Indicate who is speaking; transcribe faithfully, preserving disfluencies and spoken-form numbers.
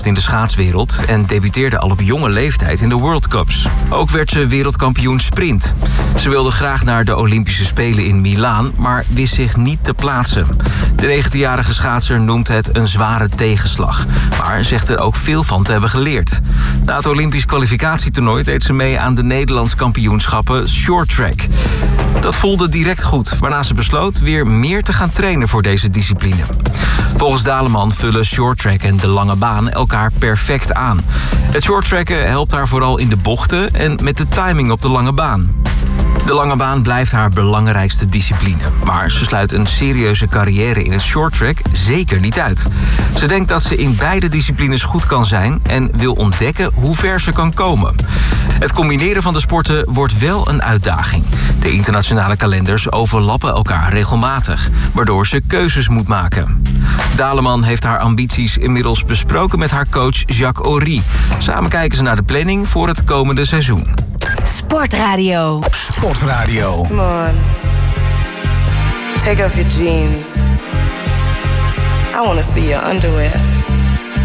Speaker 1: in de schaatswereld en debuteerde al op jonge leeftijd in de World Cups. Ook werd ze wereldkampioen sprint. Ze wilde graag naar de Olympische Spelen in Milaan, maar wist zich niet te plaatsen. De negentienjarige schaatser noemt het een zware tegenslag, maar zegt er ook veel van te hebben geleerd. Na het Olympisch kwalificatietoernooi deed ze mee aan de Nederlands kampioenschappen shorttrack. Dat voelde direct goed, waarna ze besloot weer meer te gaan trainen voor deze discipline. Volgens Daleman vullen shorttrack en de lange baan elkaar perfect aan. Het shorttracken helpt haar vooral in de bochten en met de timing op de lange baan. De lange baan blijft haar belangrijkste discipline. Maar ze sluit een serieuze carrière in het shorttrack zeker niet uit. Ze denkt dat ze in beide disciplines goed kan zijn en wil ontdekken hoe ver ze kan komen. Het combineren van de sporten wordt wel een uitdaging. De internationale kalenders overlappen elkaar regelmatig, waardoor ze keuzes moet maken. Daleman heeft haar ambities inmiddels besproken met haar coach Jacques Ory. Samen kijken ze naar de planning voor het komende seizoen.
Speaker 2: Sportradio.
Speaker 3: Sportradio.
Speaker 4: Come on. Take off your jeans. I want to see your underwear.